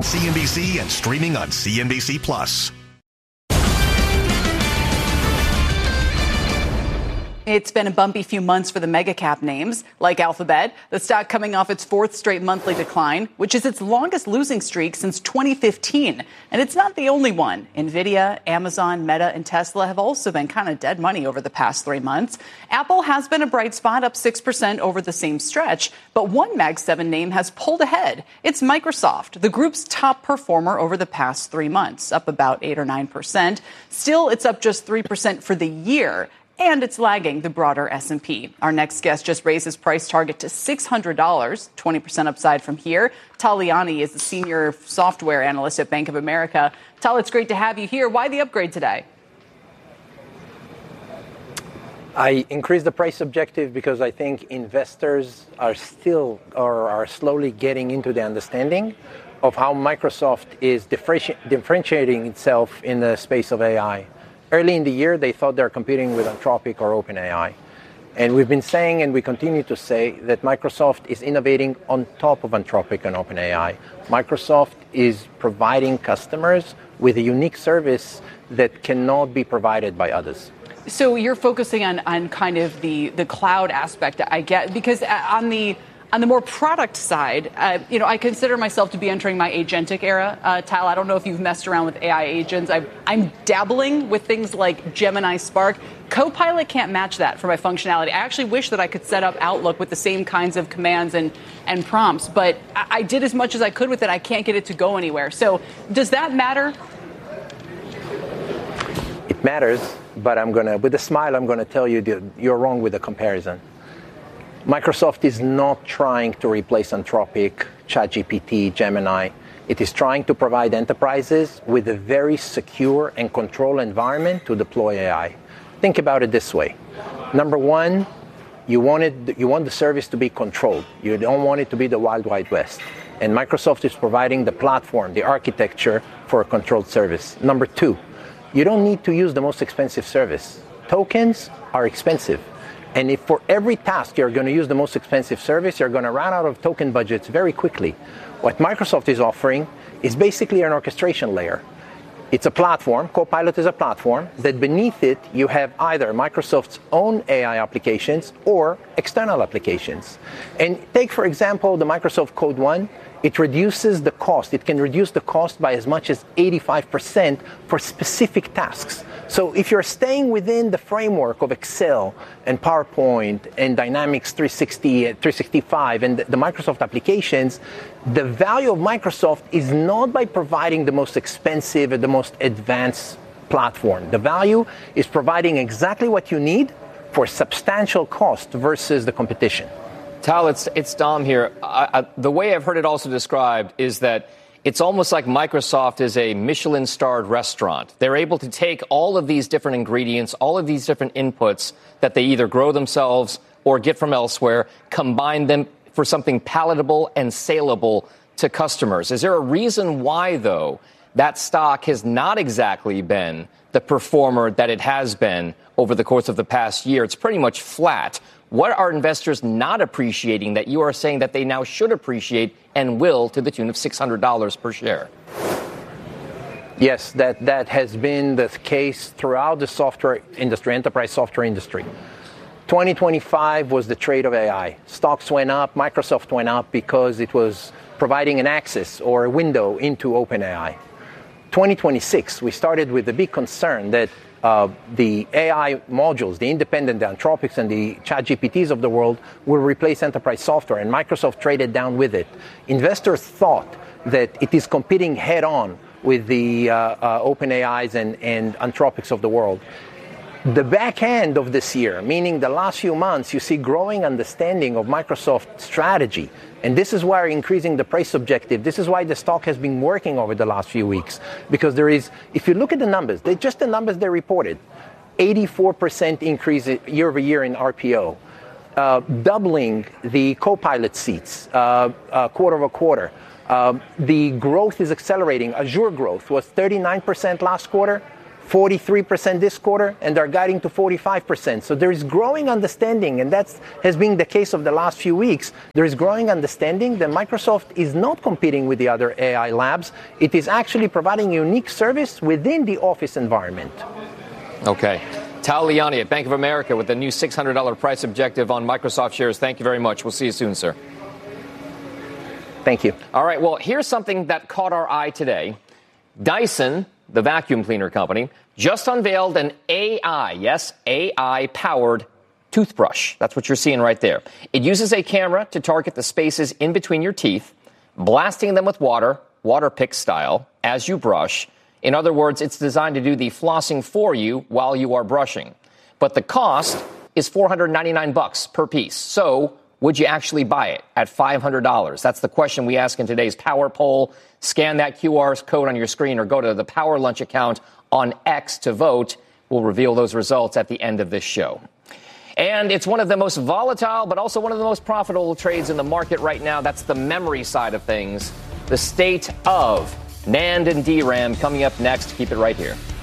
CNBC and streaming on CNBC Plus. It's been a bumpy few months for the mega cap names, like Alphabet, the stock coming off its fourth straight monthly decline, which is its longest losing streak since 2015. And it's not the only one. Nvidia, Amazon, Meta, and Tesla have also been kind of dead money over the past 3 months. Apple has been a bright spot, up 6% over the same stretch. But one Mag 7 name has pulled ahead. It's Microsoft, the group's top performer over the past 3 months, up about 8 or 9%. Still, it's up just 3% for the year. And it's lagging the broader S&P. Our next guest just raised his price target to $600, 20% upside from here. Tal Liani is the senior software analyst at Bank of America. Tal, it's great to have you here. Why the upgrade today? I increased the price objective because I think investors are slowly getting into the understanding of how Microsoft is differentiating itself in the space of AI. Early in the year, they thought they're competing with Anthropic or OpenAI. And we've been saying, and we continue to say, that Microsoft is innovating on top of Anthropic and OpenAI. Microsoft is providing customers with a unique service that cannot be provided by others. So you're focusing on kind of the cloud aspect, I get, because on the more product side, I consider myself to be entering my agentic era. Tal, I don't know if you've messed around with AI agents. I'm dabbling with things like Gemini Spark. Copilot can't match that for my functionality. I actually wish that I could set up Outlook with the same kinds of commands and prompts, but I did as much as I could with it. I can't get it to go anywhere. So does that matter? It matters, but with a smile, I'm going to tell you you're wrong with the comparison. Microsoft is not trying to replace Anthropic, ChatGPT, Gemini. It is trying to provide enterprises with a very secure and controlled environment to deploy AI. Think about it this way. Number one, you want the service to be controlled. You don't want it to be the Wild Wild West. And Microsoft is providing the platform, the architecture for a controlled service. Number two, you don't need to use the most expensive service. Tokens are expensive. And if for every task you're going to use the most expensive service, you're going to run out of token budgets very quickly. What Microsoft is offering is basically an orchestration layer. It's a platform, Copilot is a platform, that beneath it you have either Microsoft's own AI applications or external applications. And take, for example, the Microsoft Code One. It reduces the cost. It can reduce the cost by as much as 85% for specific tasks. So if you're staying within the framework of Excel and PowerPoint and Dynamics 365 and the Microsoft applications, the value of Microsoft is not by providing the most expensive and the most advanced platform. The value is providing exactly what you need for substantial cost versus the competition. Tal, it's Dom here. The way I've heard it also described is that it's almost like Microsoft is a Michelin-starred restaurant. They're able to take all of these different ingredients, all of these different inputs that they either grow themselves or get from elsewhere, combine them for something palatable and saleable to customers. Is there a reason why, though, that stock has not exactly been the performer that it has been over the course of the past year? It's pretty much flat. What are investors not appreciating that you are saying that they now should appreciate and will to the tune of $600 per share? Yes, that has been the case throughout the software industry, enterprise software industry. 2025 was the trade of AI. Stocks went up, Microsoft went up because it was providing an access or a window into OpenAI. 2026, we started with the big concern that the AI modules, the independent, the Anthropics and the ChatGPTs of the world will replace enterprise software, and Microsoft traded down with it. Investors thought that it is competing head-on with the OpenAIs and Anthropics of the world. The back end of this year, meaning the last few months, you see growing understanding of Microsoft's strategy. And this is why we're increasing the price objective. This is why the stock has been working over the last few weeks. Because there is, if you look at the numbers, just the numbers they reported, 84% increase year over year in RPO, doubling the Copilot seats quarter over quarter. The growth is accelerating. Azure growth was 39% last quarter, 43% this quarter, and they're guiding to 45%. So there is growing understanding, and that has been the case of the last few weeks. There is growing understanding that Microsoft is not competing with the other AI labs. It is actually providing a unique service within the Office environment. Okay. Tal Liani at Bank of America with the new $600 price objective on Microsoft shares. Thank you very much. We'll see you soon, sir. Thank you. All right. Well, here's something that caught our eye today. Dyson, the vacuum cleaner company, just unveiled an AI-powered toothbrush. That's what you're seeing right there. It uses a camera to target the spaces in between your teeth, blasting them with water pick style, as you brush. In other words, it's designed to do the flossing for you while you are brushing. But the cost is $499 per piece. So would you actually buy it at $500? That's the question we ask in today's Power Poll. Scan that QR code on your screen or go to the Power Lunch account on X to vote. We'll reveal those results at the end of this show. And it's one of the most volatile, but also one of the most profitable trades in the market right now. That's the memory side of things. The state of NAND and DRAM coming up next. Keep it right here.